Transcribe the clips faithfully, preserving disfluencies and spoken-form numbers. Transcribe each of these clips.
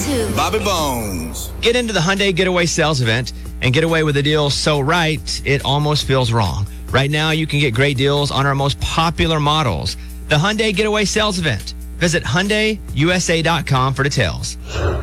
two. Bobby Bones. Get into the Hyundai Getaway Sales Event and get away with a deal so right, it almost feels wrong. Right now, you can get great deals on our most popular models. The Hyundai Getaway Sales Event. Visit Hyundai U S A dot com for details.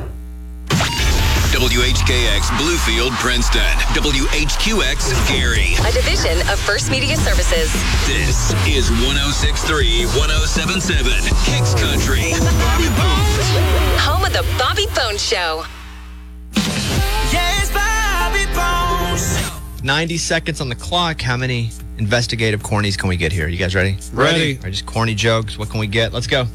W H K X Bluefield, Princeton. W H Q X Gary. A division of First Media Services. This is one oh six point three, one oh seven point seven Kicks Country. Bobby Bones. Home of the Bobby Bones Show. Yes, Bobby Bones. ninety seconds on the clock. How many investigative cornies can we get here? You guys ready? Ready. Or just corny jokes. What can we get? Let's go.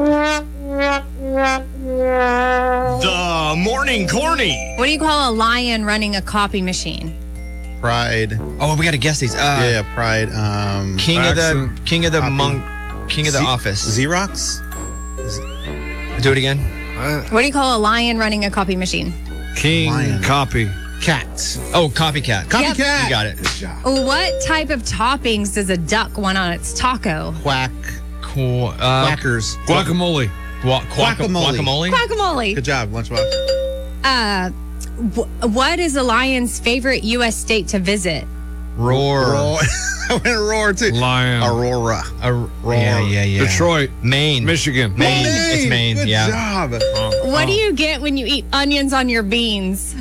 The morning corny. What do you call a lion running a copy machine? Pride. Oh, we got to guess these. Uh, yeah, yeah, Pride. Um, King Accent. of the King of the Copy. monk. King of the Z- office. Xerox? Do it again. What do you call a lion running a copy machine? King Lion. copy. Cat. Oh, copycat. Copycat. You got it. Good job. What type of toppings does a duck want on its taco? Quack. Cool. Uh, Quackers. Guacamole. Gua- guaca- Guacamole. guacamole. Guacamole. Good job, Lunchbox. Uh, wh- what is a lion's favorite U S state to visit? Roar. Roar. I went roar too. Lion. Aurora. A roar. Yeah, yeah, yeah. Detroit. Maine. Michigan. Maine. It's Maine. Good yeah. job. What do you get when you eat onions on your beans?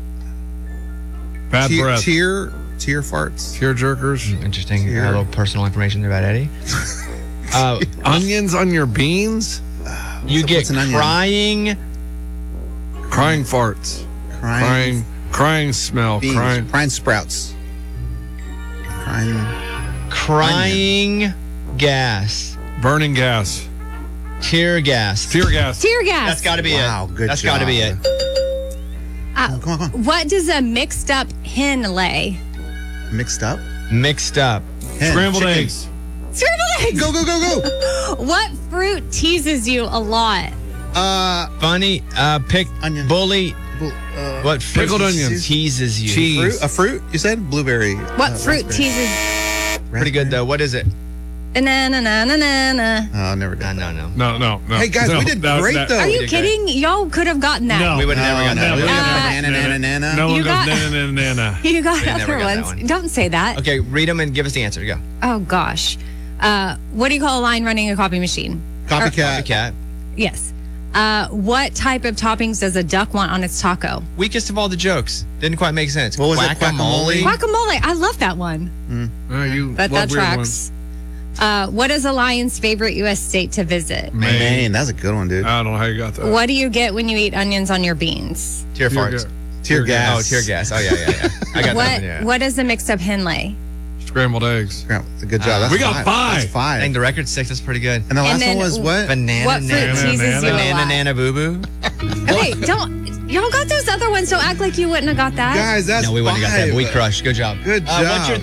Bad Tear, breath. tear, tear farts. Tear jerkers. Interesting. Here. A little personal information there about Eddie. Uh, Onions on your beans? you So get what's an onion? crying. Crying farts. Crying. Crying. Crying smell. Beans. Crying. Crying sprouts. Crying. Crying gas. Burning gas. Tear gas. Tear gas. Tear gas. That's got to be Wow, it. good That's got to be it. job. Uh, Come on, come on. what does a mixed up hen lay? Mixed up. Mixed up. Hen. Scrambled Chicken. eggs. Scrambled eggs. Go, go, go, go. What fruit teases you a lot? Uh, Funny. Uh, pick. Onion. Bully. bl- uh, What fruit Pickled onions. teases you? Cheese. fruit? A fruit? You said blueberry. What uh, fruit raspberry. teases? Pretty good though. What is it? Banana, na, na, na, na. Oh, never No, done. no, no. No, no, no. Hey, guys, no, we did that- great, that- though. Are we you did kidding? Y'all could have gotten that. No. We would have never got no, that. we no, would've Uh, never- Nana, nana, nana. No one You goes got- na na na na. You got We never other got that ones. one. Don't say that. Okay, read them and give us the answer. Go. Oh, gosh. Uh, what do you call a lion running a copy machine? Copycat. Cat. Yes. Uh, what type of toppings does a duck want on its taco? Weakest of all the jokes. Didn't quite make sense. What was it? Guacamole? Guacamole. I love that one. Oh, you But love that weird tracks. ones. Uh, what is a lion's favorite U S state to visit? Maine. Man, that's a good one, dude. I don't know how you got that. What do you get when you eat onions on your beans? Tear Tear farts. ga- Tear gas. Oh, tear gas. Oh, yeah, yeah, yeah. I got What that one, yeah. What does a mixed up hen lay? Scrambled eggs. Good job. That's We got five. That's five. I think the record's six. That's pretty good. And the last then one was what? Banana, What fruit nana, teases nana, you a banana, lot? nana, boo boo. Okay, don't. Y'all got those other ones, so act like you wouldn't have got that. Guys, that's No, we wouldn't have got that. But we five. crushed. Good job. Good Uh, what's job. your